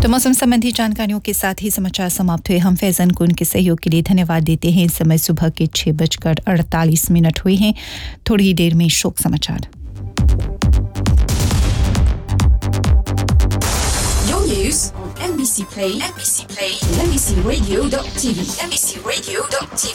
तो मौसम संबंधी जानकारियों के साथ ही समाचार समाप्त हुए। हम फैजन को उनके सहयोग के लिए धन्यवाद देते हैं। इस समय सुबह के 6:48 हुए हैं। थोड़ी ही देर में शोक समाचार। Your news on NBC Play, NBCRadio.tv, NBCRadio.tv.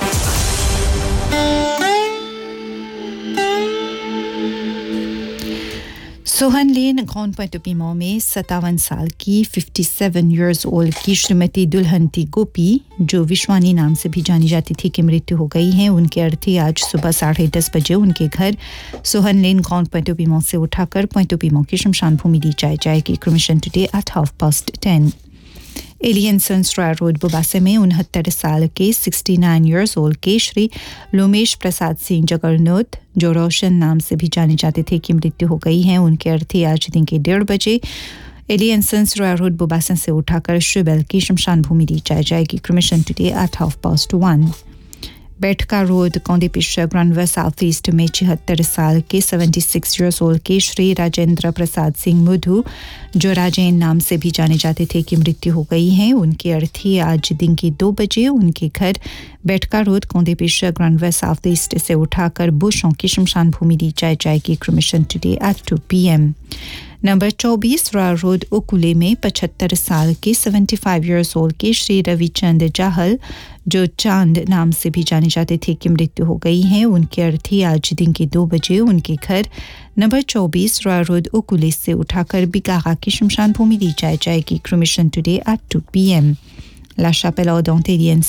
Sohan lane grand point पीमो में 57 साल की 57 इयर्स ओल्ड की श्रीमती दुल्हनती गोपी, जो विश्वानी नाम से भी जानी जाती थी, की मृत्यु हो गई है। उनके अर्थी आज सुबह 10:30 बजे उनके घर सोहन लेन ग्रांड पॉइंट पीमो से उठाकर पॉइंट पीमो की शमशान भूमि दी जाएगी। Cremation today at 10:30। Alien संस्ट्रा road बुबासे में 69 साल के 69 इयर्स ओल्ड के श्री लोमेश प्रसाद सिंह जगरनोत, जो रोशन नाम से भी जाने जाते थे, की मृत्यु हो गई है। उनके अर्थी आज दिन के 1:30 बजे एलियन संस्ट्रा रोड बुबासे से उठाकर शिबल की शमशान भूमि दी जाएगी। Cremation today at 1:30। बैठका रोड कौंदीपिशा ग्रांडवा साउथ ईस्ट में 76 साल के 76 इयर्स ओल्ड के श्री राजेंद्र प्रसाद सिंह मुधु, जो राजेन नाम से भी जाने जाते थे, की मृत्यु हो गई है। उनके अर्थी आज दिन के 2 बजे उनके घर बैठका रोड कौंदीपिशा ग्रांडवा साउथ ईस्ट से उठाकर बुशों की शमशान भूमि दी जाएगी। Cremation today at 2 PM। Number 24 road ओकुले में 75 साल के 75 इयर्स ओल्ड के श्री रविचंद जाहल, जो चांद नाम से भी जाने जाते थे, की मृत्यु हो गई है। उनके अर्थी आज दिन के 2 बजे उनके घर नंबर 24 रोड ओकुले से उठाकर बिकागा की शमशान भूमि दी जाएगी। Cremation today at 2 PM। La Chapelle Ardente